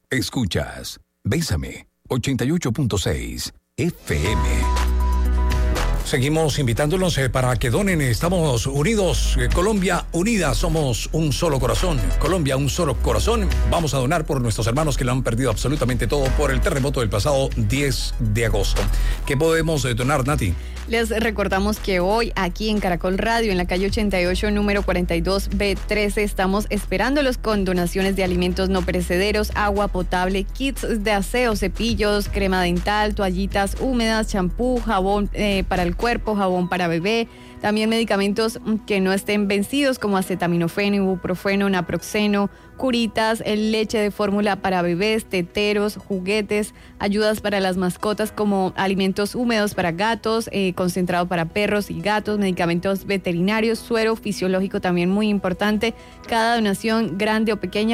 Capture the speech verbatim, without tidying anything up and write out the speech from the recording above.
Escuchas Bésame ochenta y ocho punto seis F M. Seguimos invitándolos eh, para que donen. Estamos unidos. Eh, Colombia unida. Somos un solo corazón. Colombia, un solo corazón. Vamos a donar por nuestros hermanos que lo han perdido absolutamente todo por el terremoto del pasado diez de agosto. ¿Qué podemos eh, donar, Nati? Les recordamos que hoy aquí en Caracol Radio, en la calle ochenta y ocho, número cuarenta y dos B trece, estamos esperándolos con donaciones de alimentos no perecederos, agua potable, kits de aseo, cepillos, crema dental, toallitas húmedas, champú, jabón eh, para el cuerpo, jabón para bebé, también medicamentos que no estén vencidos como acetaminofeno, ibuprofeno, naproxeno, curitas, leche de fórmula para bebés, teteros, juguetes, ayudas para las mascotas como alimentos húmedos para gatos, eh, concentrado para perros y gatos, medicamentos veterinarios, suero fisiológico también muy importante. Cada donación, grande o pequeña,